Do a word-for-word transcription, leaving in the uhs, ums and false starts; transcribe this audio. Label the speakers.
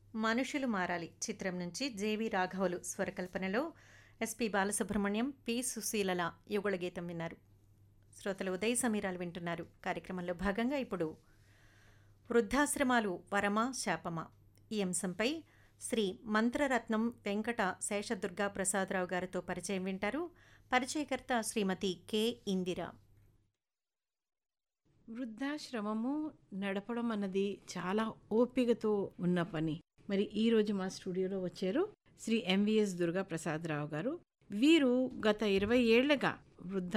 Speaker 1: మనుషులు మారాలి చిత్రం నుంచి జేవి రాఘవులు స్వరకల్పనలో ఎస్పి బాలసుబ్రహ్మణ్యం పి సుశీలల యుగళ గీతం విన్నారు. శ్రోతలు ఉదయ సమీరాలు వింటున్నారు. కార్యక్రమంలో భాగంగా ఇప్పుడు వృద్ధాశ్రమాలు వరమా శాపమా ఈ అంశంపై శ్రీ మంత్రరత్నం వెంకట శేషదుర్గా ప్రసాదరావు గారితో పరిచయం వింటారు. పరిచయకర్త శ్రీమతి కె ఇందిరా.
Speaker 2: వృద్ధాశ్రమము నడపడం అన్నది చాలా ఓపికతో ఉన్న పని. మరి ఈరోజు మా స్టూడియోలో వచ్చారు శ్రీ ఎంవిఎస్ దుర్గా ప్రసాదరావు గారు. వీరు గత ఇరవై ఏళ్లగా వృద్ధ